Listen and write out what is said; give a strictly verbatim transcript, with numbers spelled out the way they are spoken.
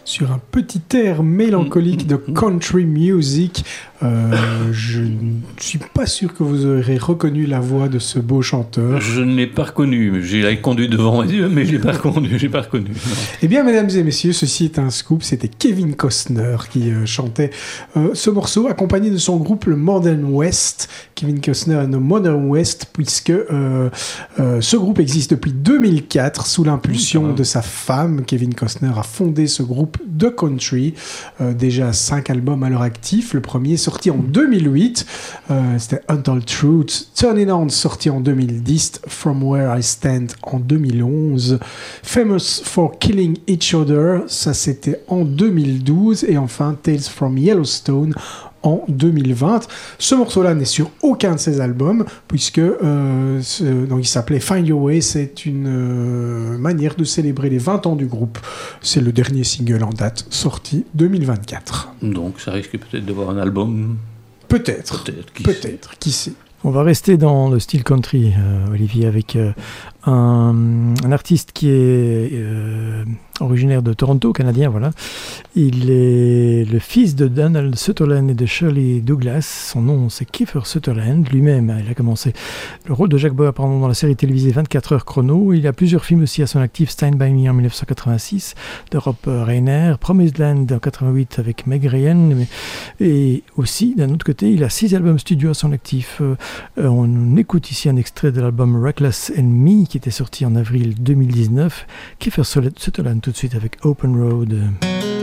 sur un petit air mélancolique de country music. Euh, je ne suis pas sûr que vous aurez reconnu la voix de ce beau chanteur. Je ne l'ai pas reconnu. J'ai la conduit devant mes yeux, mais je ne l'ai pas reconnu. Je l'ai pas reconnu. Eh bien, mesdames et messieurs, ceci est un scoop. C'était Kevin Costner qui euh, chantait euh, ce morceau, accompagné de son groupe le Modern West. Kevin Costner et le Modern West, puisque euh, euh, ce groupe existe depuis deux mille quatre sous l'impulsion de sa femme. Kevin Costner a fondé ce groupe de country. Euh, déjà cinq albums à leur actif. Le premier sorti en deux mille huit, euh, c'était Untold Truth. Turn It On, sorti en deux mille dix. From Where I Stand en deux mille onze. Famous for Killing Each Other, ça c'était en deux mille douze. Et enfin Tales from Yellowstone en deux mille vingt. Ce morceau-là n'est sur aucun de ces albums, puisque euh, ce, donc il s'appelait Find Your Way. C'est une euh, manière de célébrer les vingt ans du groupe. C'est le dernier single en date, sorti deux mille vingt-quatre. Donc ça risque peut-être d'avoir un album. Peut-être. Peut-être. Qui Peut-être. sait. Qui sait. On va rester dans le style country, euh, Olivier, avec euh, un, un artiste qui est euh, originaire de Toronto, canadien, voilà. Il est le fils de Donald Sutherland et de Shirley Douglas. Son nom, c'est Kiefer Sutherland. Lui-même, il a commencé le rôle de Jack Bauer pardon, dans la série télévisée vingt-quatre heures chrono. Il a plusieurs films aussi à son actif. Stand By Me en dix-neuf cent quatre-vingt-six, de Rob Reiner, Promised Land en quatre-vingt-huit avec Meg Ryan. Et aussi, d'un autre côté, il a six albums studio à son actif. Euh, on écoute ici un extrait de l'album Reckless and Me qui était sorti en avril deux mille dix-neuf. Kiefer Sutherland tout de suite avec Open Road.